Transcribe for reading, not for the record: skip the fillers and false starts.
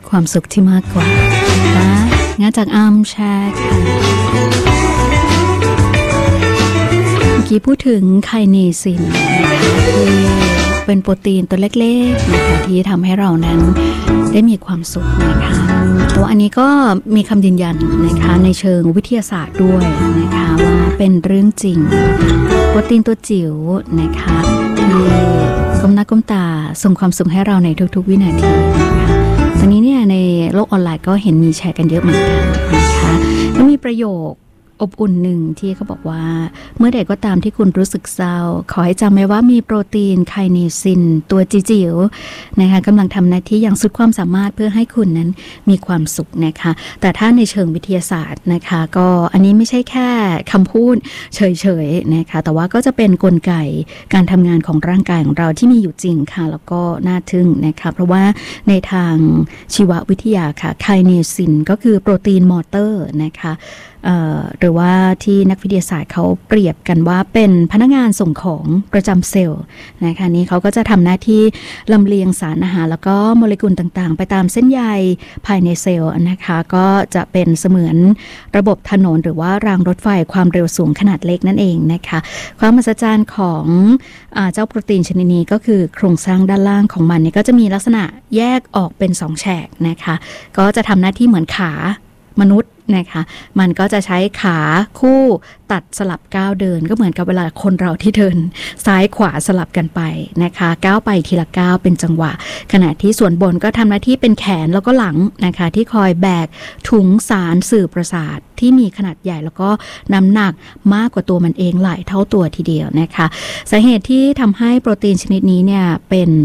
ความสุขที่มากกว่านะคะงานจากอาร์มแชร์ค่ะเมื่อกี้พูดถึงไคเนซินนะคะที่เป็นโปรตีนตัวเล็กๆนะคะที่ทำให้เรานั้นได้มีความสุขนะคะตัวอันนี้ก็มีคำยืนยันนะคะในเชิงวิทยาศาสตร์ด้วยนะคะว่าเป็นเรื่องจริงโปรตีนตัวจิ๋วนะคะที่ก้มหน้าก้มตาส่งความสุขให้เราในทุกๆวินาทีนะคะตอนนี้เนี่ยในโลกออนไลน์ก็เห็นมีแชร์กันเยอะเหมือนกันนะคะก็มีประโยคอบอุ่นหนึ่งที่เขาบอกว่าเมื่อใดก็ตามที่คุณรู้สึกเศร้าขอให้จำไว้ว่ามีโปรตีนไคเนซินตัวจิ๋วๆนะคะกำลังทำหน้าที่อย่างสุดความสามารถเพื่อให้คุณนั้นมีความสุขนะคะแต่ถ้าในเชิงวิทยาศาสตร์นะคะก็อันนี้ไม่ใช่แค่คำพูดเฉยๆนะคะแต่ว่าก็จะเป็นกลไกการทำงานของร่างกายของเราที่มีอยู่จริงค่ะแล้วก็น่าทึ่งนะคะเพราะว่าในทางชีววิทยาค่ะไคเนซินก็คือโปรตีนมอเตอร์นะคะหรือว่าที่นักวิทยาศาสตร์เขาเปรียบกันว่าเป็นพนักงานส่งของประจำเซลล์นะคะนี้เขาก็จะทำหน้าที่ลำเลียงสารอาหารแล้วก็โมเลกุลต่างๆไปตามเส้นใยภายในเซลล์นะคะก็จะเป็นเสมือนระบบถนนหรือว่ารางรถไฟความเร็วสูงขนาดเล็กนั่นเองนะคะความมหัศจรรย์ของเจ้าโปรตีนชนิดนี้ก็คือโครงสร้างด้านล่างของมันเนี่ยก็จะมีลักษณะแยกออกเป็น2แฉกนะคะก็จะทำหน้าที่เหมือนขามนุษย์นะคะมันก็จะใช้ขาคู่ตัดสลับก้าวเดินก็เหมือนกับเวลาคนเราที่เดินซ้ายขวาสลับกันไปนะคะก้าวไปทีละก้าวเป็นจังหวะขณะที่ส่วนบนก็ทำหน้าที่เป็นแขนแล้วก็หลังนะคะที่คอยแบกถุงสารสื่อประสาทที่มีขนาดใหญ่แล้วก็น้ำหนักมากกว่าตัวมันเองหลายเท่าตัวทีเดียวนะคะสาเหตุที่ทำให้โปรตีนชนิดนี้เนี่ยเป็น